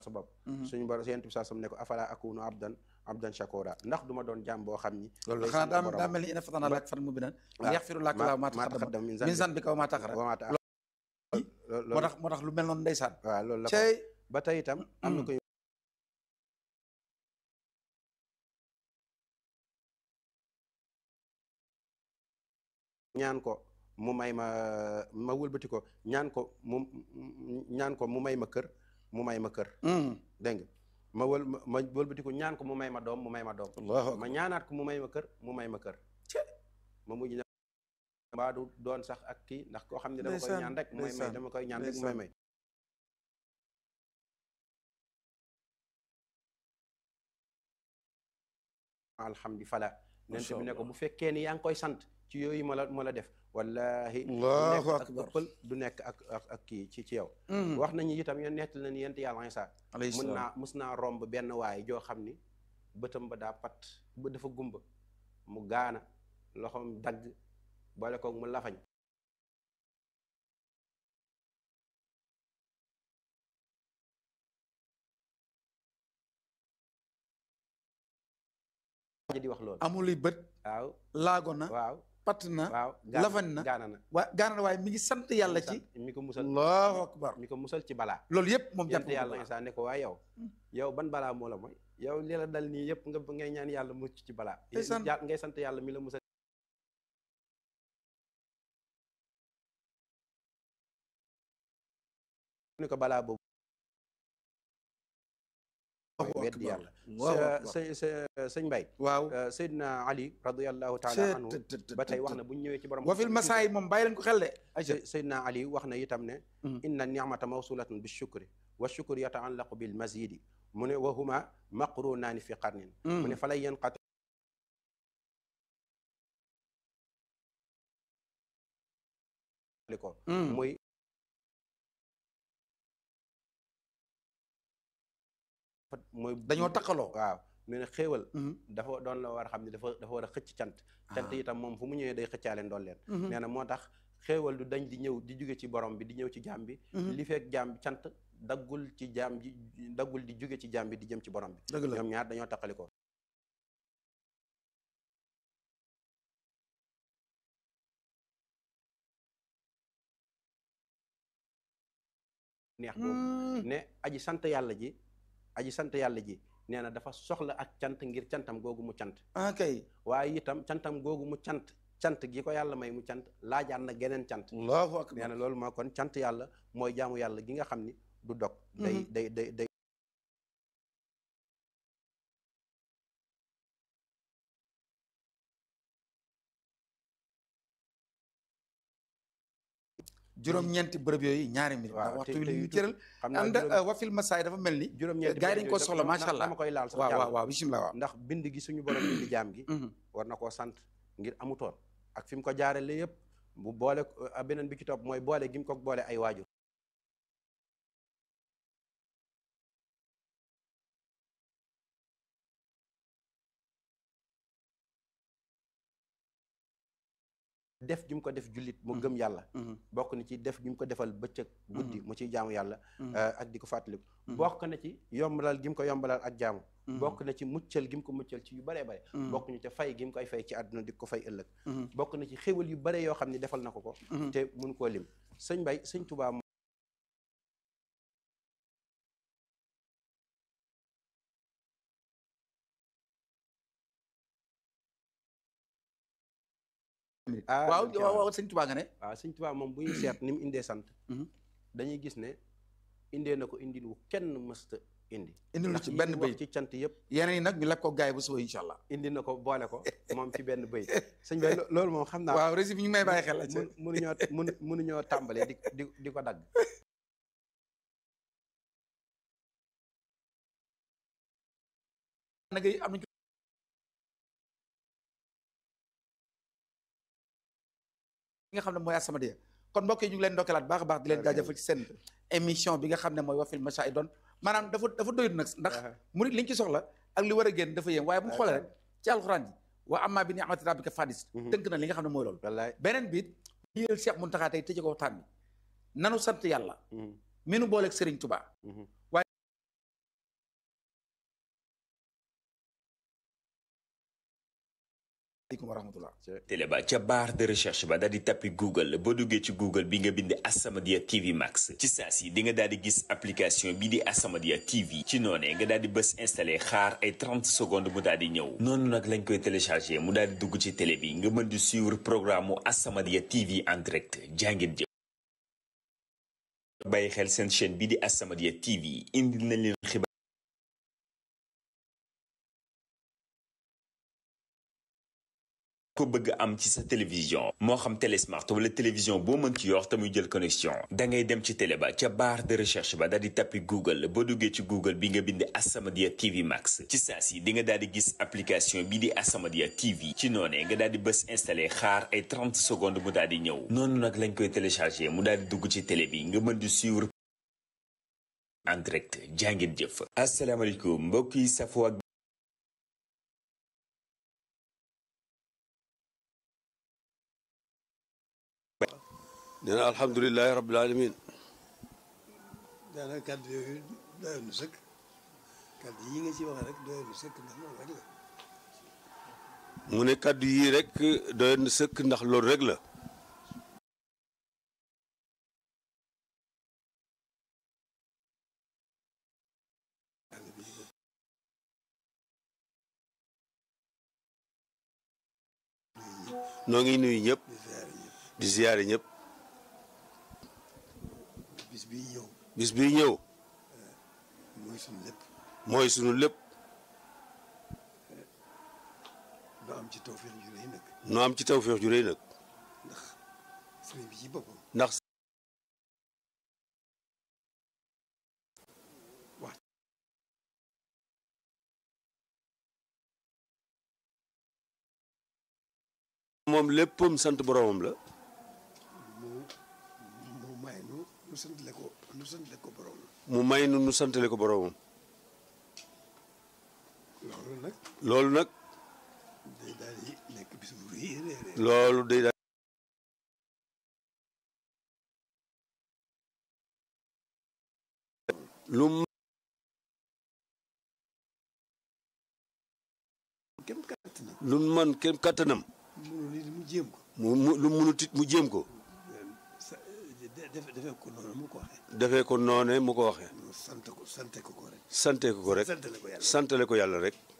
sa bopp suñu borom yonent bi sallam ne ko afala akunu abdan shakura ndax duma doon jaam boo xam ni loolu xanaa daa mel ni ina fatana lak fan mu binan yaxfiru lak la ma taqaddama min zanbika wa ma ta'akhkhara moo tax lu mel noonu ndeysaan waaw loolu la ba tey itam am na ko ñaan ko mu may ma wëlbati ko ñaan ko mu may ma kër dégg nga ma wëlbati ko ñaan ko mu may ma doom ma ñaanaat ko mu may ma kër ma mujj na mbaa du doon sax ak kii ndax koo xam ne dama koy ñaan rek mu may may dama koy ñaan rek mu may may alhamdi fala nent bi ne ko bu fekkee ni yaa ngi koy sant ci yooyu ma la def wallahi allahu akbar ëppal du nekk ak kii ci yow wax nañu itam yéen nettal nañu yent yàlla Isa mës naa romb benn waay joo xam ni bëtam ba daa pat ba dafa gumba mu gaana loxoom dagg boole koog mu lafañ di wax loolu amuluy bët waaw laago na waaw patt na waaw lafan na gaana na waaye mi ngi sant yàlla ci mi ko musal allahu akbar mi ko musal ci balaa loolu yëpp moom jant yàlla Isa ne ko waaye yow ban balaa moo la mooy yow li la dal nii yëpp nga ngay ñaan yàlla mucc ci balaa ngay sant yàlla mi la musal ni ko balaa boobu weddi yàlla sëñ Mbay waaw Seydina Ali radiyallahu taala anhu ba tey wax na bu ñu ñëwee ci borom wa fil masaay moom bàyyi leen ko xel de Seydina Ali wax na itam ne inna ni'mata mawsulatun bi shukri wa shukru yataallaqu bil mazidi mu ne wa huma maqrunaani fi qarnin mu ne fa lay yanqati ko muy dañoo takkaloo waaw mu ne xéewal dafa doon la war a xam ne dafa war a xëcc cant itam moom fu mu ñëwee day xëccaale ndool leen nee na moo tax xéewal du dañ di ñëw di jóge ci borom bi di ñëw ci jaam bi li fekk jaam bi cant daggul di jóge ci jaam bi di jëm ci borom bi ñoom ñaar dañoo takkali ko neex boobu ne aji sant yàlla ji nee na dafa soxla ak cant ngir cantam googu mu cant kay waaye itam cantam googu mu cant gi ko yàlla may mu cant laajaat na geneen cant allahu akbar nee na loolu moo kon cant yàlla mooy jaamu yàlla gi nga xam ni du dog day juróom-ñeenti bërëb yooyu ñaari mbir ndax waxtu wi li ñu cëral ànd wa fil masaay dafa mel ni juróom-ñeenti gars yi dañu ko soxla macha allah dama koy laal sax waaw bisimilah waaw ndax bind gi suñu borom bind jaam gi war na koo sant ngir amutoon ak fi mu ko jaarale yëpp bu boole beneen bi ci topp mooy boole gi mu ko boole ay waajur def gi mu ko def jullit mu gëm yàlla bokk na ci def gi mu ko defal bëccëg guddi mu ciy jaamu yàlla ak di ko fàttaliku bokk na ci yombalal gi mu ko yombalal ak jaamu bokk na ci muccal gi mu ko muccal ci yu baree bare bokk na ci fay gi mu koy fay ci àdduna di ko fay ëllëg bokk na ci xéwal yu bare yoo xam ne defal na ko te mun koo lim sëñ Mbay sëñ Tuubaa waaw sëñ Tuubaa nga ne waaw sëñ Tuubaa moom bu ñu seet ni mu indee sant dañuy gis ne indee na ko indil wu kenn mësta indil ci benn bëy ci cant yëpp yeneen yi nag ñu lekk ko gaay bu suba incha allah indi na ko boole ko moom ci benn bëy sëñ Bay loolu moom xam naa waaw rési bi ñu may bàyyi xel la mënuñoo tàmbalee di ko dagg nag am nañ nga xam ne mooy As-Samadiyya kon mbokk yi ñu ngi leen ndokkeelaat baax a baax di leen jaajëfal ci seen émission bi nga xam ne mooy Wafil Mashaa'ir doon maanaam dafa doyut nag ndax murid liñ ci soxla ak li war a génn dafa yéem waaye bu ñu xoolee rek ci alxuraan ji wa amma bi ni'mati rabbika fahaddis tënk na li nga xam ne mooy loolu beneen biit yéel Cheikh Mountakha tey tëjee ko waxtaan bi nanu sant yàlla mi nu booleeg Serigne Touba aleykum wa rahmatullah. télé ba ca barre de recherche ba daal di tappi Google boo duggee ci Google bi nga bind As-Samadiyya TV Max ci saa si di nga daal di gis application bi di As-Samadiyya TV ci noonee nga daal di bës installé xaar ay 30 secondes mu daal di ñëw noonu nag lañ koy téléchargé mu daal di dugg ci télé bi nga mën di suivre programme mu As-Samadiyya TV en direct jàngeen jëf. bàyyi xel seen chaîne bi di As-Samadiyya TV indil nañ leen xibaar ko bëgg am ci sa télévision moo xam télé smart wala télévision boo mën ci yor te muy jël connexion da ngay dem ci télé ba ca barre de recherche ba daal di tappi Google boo duggee ci Google bi nga bind As-Samadiyya TV Max ci saa si di nga daal di gis application bi di As-Samadiyya TV ci noonee nga daal di bës installé xaar ay 30 secondes mu daal di ñëw noonu nag lañ koy téléchargé mu daal di dugg ci télé bi nga mën di suivre en direct jàngeen jëf. asalaamaaleykum mbokk yi safoo ak nee na alhamdulilahi rabbil alamin daanaka kàddu yooyu doyoon na sëkk kàddu yi nga ci wax rek doyoon na sëkk ndax loolu rek la. mu ne kàddu yii rek doyoon na sëkk ndax loolu rek la. noo ngi nuyu ñëpp di ziyaare ñëpp. bis bii ñëw. bis bii ñëw. mooy sunu lépp. mooy sunu lépp. noo am ci tawfeex ju rëy nag. noo am ci tawfeex ju rëy nag. ndax sëriñ bi ci boppam. ndax. wax. moom léppam sant boroomam la. mu may nu santale ko borom. mu may nu santale ko boroomam. loolu nag. loolu nag. day daal di nekk bis bu rëy a rëy. loolu day daal. lu kem kàttanam. lu man kem kàttanam. mënul nit mu jéem ko. lu munut it mu jéem ko. defee ko noonu mu ko waxee. defee ko noone mu ko waxee. sante ko rek. sante ko ko rek. santale ko yàlla. santale ko yàlla rek.